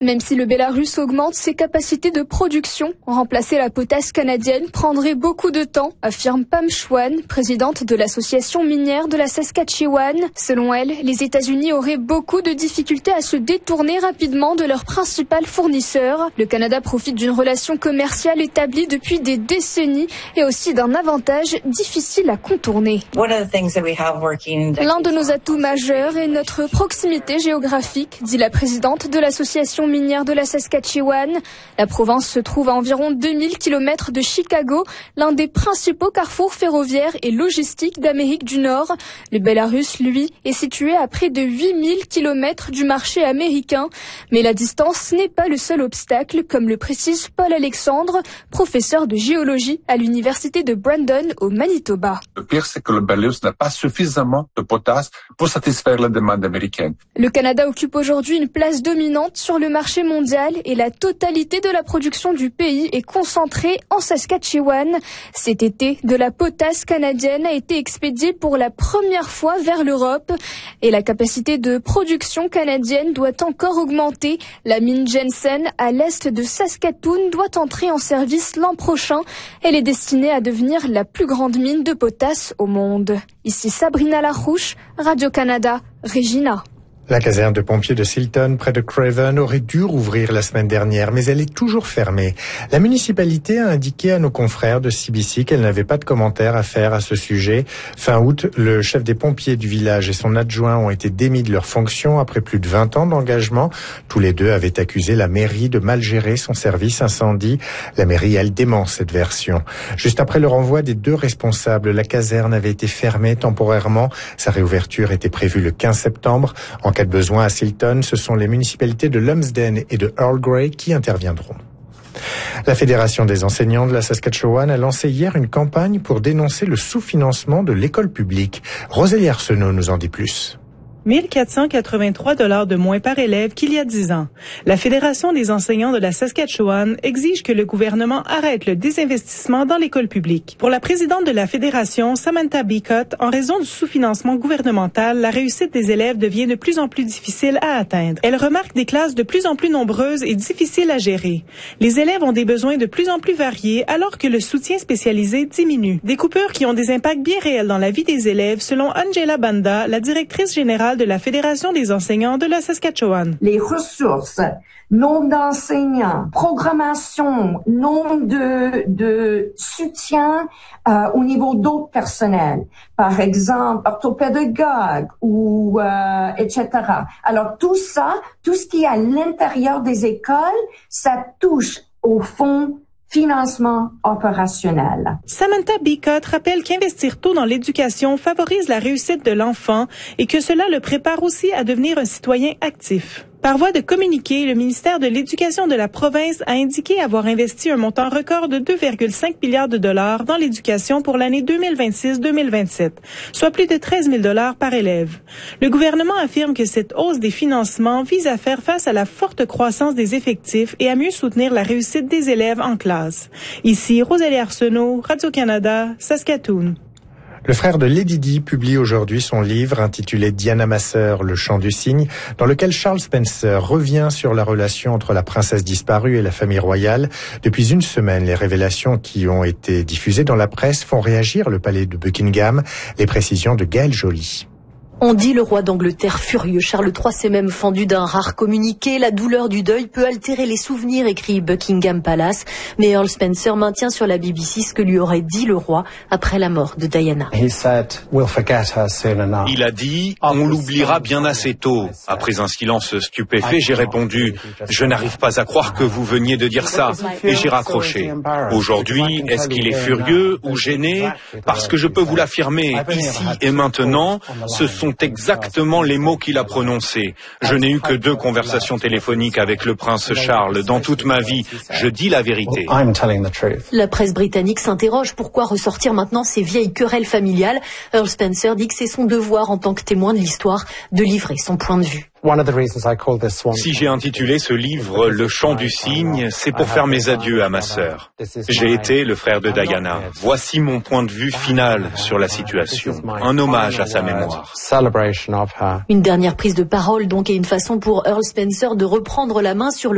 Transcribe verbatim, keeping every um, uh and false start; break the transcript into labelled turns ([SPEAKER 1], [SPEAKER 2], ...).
[SPEAKER 1] Même si le Bélarus augmente ses capacités de production, remplacer la potasse canadienne prendrait beaucoup de temps, affirme Pam Schwan, présidente de l'association minière de la Saskatchewan. Selon elle, les États-Unis auraient beaucoup de difficultés à se détourner rapidement de leur principal fournisseur. Le Canada profite d'une relation commerciale établie depuis des décennies et aussi d'un avantage difficile à contourner. L'un de nos atouts majeurs est notre proximité géographique, dit la présidente de l'association minière de la Saskatchewan. La province se trouve à environ deux mille kilomètres de Chicago, l'un des principaux carrefours ferroviaires et logistiques d'Amérique du Nord. Le Bélarus, lui, est situé à près de huit mille kilomètres du marché américain. Mais la distance n'est pas le seul obstacle, comme le précise Paul Alexandre, professeur de géologie à l'université de Brandon au Manitoba.
[SPEAKER 2] Le pire, c'est que le Bélarus n'a pas suffisamment de potasse pour satisfaire la demande américaine.
[SPEAKER 1] Le Canada occupe aujourd'hui une place dominante sur le marché mondial et la totalité de la production du pays est concentrée en Saskatchewan. Cet été, de la potasse canadienne a été expédiée pour la première fois vers l'Europe et la capacité de production canadienne doit encore augmenter. La mine Jensen à l'est de Saskatoon doit entrer en service l'an prochain. Elle est destinée à devenir la plus grande mine de potasse au monde. Ici Sabrina Larouche, Radio-Canada, Regina.
[SPEAKER 3] La caserne de pompiers de Silton, près de Craven, aurait dû rouvrir la semaine dernière, mais elle est toujours fermée. La municipalité a indiqué à nos confrères de C B C qu'elle n'avait pas de commentaires à faire à ce sujet. Fin août, le chef des pompiers du village et son adjoint ont été démis de leurs fonctions après plus de vingt ans d'engagement. Tous les deux avaient accusé la mairie de mal gérer son service incendie. La mairie, elle, dément cette version. Juste après le renvoi des deux responsables, la caserne avait été fermée temporairement. Sa réouverture était prévue le quinze septembre. En cas de besoin à Silton, ce sont les municipalités de Lumsden et de Earl Grey qui interviendront. La Fédération des enseignants de la Saskatchewan a lancé hier une campagne pour dénoncer le sous-financement de l'école publique. Rosalie Arsenault nous en dit plus.
[SPEAKER 4] mille quatre cent quatre-vingt-trois dollars de moins par élève qu'il y a dix ans. La Fédération des enseignants de la Saskatchewan exige que le gouvernement arrête le désinvestissement dans l'école publique. Pour la présidente de la Fédération, Samantha Beacott, en raison du sous-financement gouvernemental, la réussite des élèves devient de plus en plus difficile à atteindre. Elle remarque des classes de plus en plus nombreuses et difficiles à gérer. Les élèves ont des besoins de plus en plus variés alors que le soutien spécialisé diminue. Des coupures qui ont des impacts bien réels dans la vie des élèves, selon Angela Banda, la directrice générale de la Fédération des enseignants de la Saskatchewan.
[SPEAKER 5] Les ressources, nombre d'enseignants, programmation, nombre de, de soutien euh, au niveau d'autres personnels, par exemple orthopédagogues ou euh, et cetera. Alors tout ça, tout ce qui est à l'intérieur des écoles, ça touche au fond financement opérationnel.
[SPEAKER 4] Samantha Beacott rappelle qu'investir tôt dans l'éducation favorise la réussite de l'enfant et que cela le prépare aussi à devenir un citoyen actif. Par voie de communiqué, le ministère de l'Éducation de la province a indiqué avoir investi un montant record de deux virgule cinq milliards de dollars dans l'éducation pour l'année deux mille vingt-six deux mille vingt-sept, soit plus de treize mille dollars par élève. Le gouvernement affirme que cette hausse des financements vise à faire face à la forte croissance des effectifs et à mieux soutenir la réussite des élèves en classe. Ici, Rosalie Arsenault, Radio-Canada, Saskatoon.
[SPEAKER 3] Le frère de Lady Di publie aujourd'hui son livre intitulé Diana ma sœur, le chant du cygne, dans lequel Charles Spencer revient sur la relation entre la princesse disparue et la famille royale. Depuis une semaine, les révélations qui ont été diffusées dans la presse font réagir le palais de Buckingham. Les précisions de Gaël Joly.
[SPEAKER 6] On dit le roi d'Angleterre furieux. Charles trois s'est même fendu d'un rare communiqué. La douleur du deuil peut altérer les souvenirs, écrit Buckingham Palace. Mais Earl Spencer maintient sur la B B C ce que lui aurait dit le roi après la mort de Diana.
[SPEAKER 7] Il a dit « On l'oubliera bien assez tôt ». Après un silence stupéfait, j'ai répondu « Je n'arrive pas à croire que vous veniez de dire ça ». Et j'ai raccroché. Aujourd'hui, est-ce qu'il est furieux ou gêné? Parce que je peux vous l'affirmer, ici et maintenant, ce sont exactement les mots qu'il a prononcés. Je n'ai eu que deux conversations téléphoniques avec le prince Charles. Dans toute ma vie, je dis la vérité.
[SPEAKER 6] La presse britannique s'interroge pourquoi ressortir maintenant ces vieilles querelles familiales. Earl Spencer dit que c'est son devoir en tant que témoin de l'histoire de livrer son point de vue.
[SPEAKER 7] Si j'ai intitulé ce livre « Le chant du cygne », c'est pour faire mes adieux à ma sœur. J'ai été le frère de Diana. Voici mon point de vue final sur la situation. Un hommage à sa mémoire.
[SPEAKER 6] Une dernière prise de parole donc et une façon pour Earl Spencer de reprendre la main sur le